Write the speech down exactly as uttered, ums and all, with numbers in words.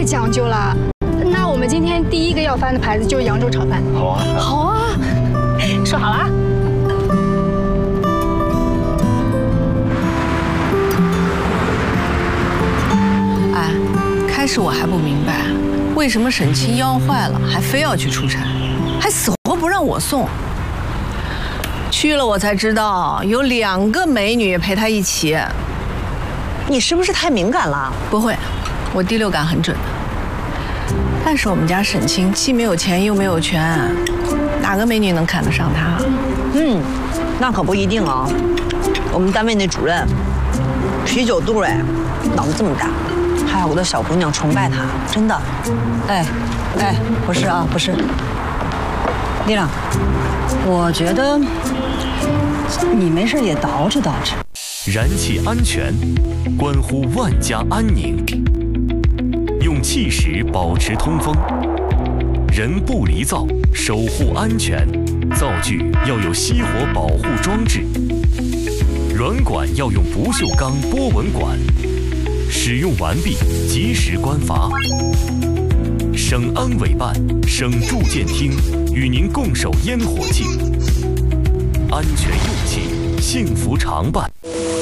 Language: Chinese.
太讲究了。那我们今天第一个要翻的牌子就是扬州炒饭。 好啊， 好啊，说好了啊。 哎，开始我还不明白，为什么沈清腰坏了还非要去出差，还死活不让我送。去了我才知道，有两个美女陪他一起。 你是不是太敏感了？ 不会，我第六感很准的。但是我们家沈清既没有钱又没有权，哪个美女能看得上他？ 嗯，那可不一定啊。我们单位那主任，啤酒肚哎，脑子这么大，还有我的小姑娘崇拜他，真的。 哎，哎，不是啊，不是。丽亮，我觉得你没事也捯饬捯饬。 燃气安全，关乎万家安宁。用气石保持通风，人不离灶，守护安全。灶具要有熄火保护装置，软管要用不锈钢波纹管。使用完毕，及时关阀。省安委办、省住建厅与您共守烟火气，安全用气，幸福常伴。